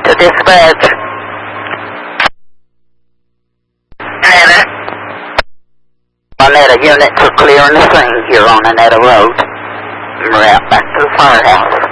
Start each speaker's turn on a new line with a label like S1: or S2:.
S1: To dispatch. Anna. Monetta unit for clearing the scene here on Annetta Road. We're out back to the firehouse.